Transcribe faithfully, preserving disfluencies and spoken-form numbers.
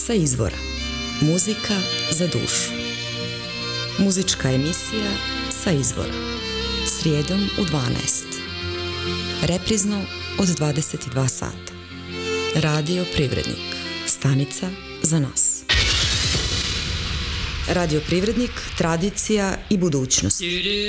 Sa izvora. Muzika za dušu. Muzička emisija Sa izvora. Srijedom u dvanaest. Reprizno od dvadeset dva sata. Radio Privrednik. Stanica za nas. Radio Privrednik, tradicija i budućnost.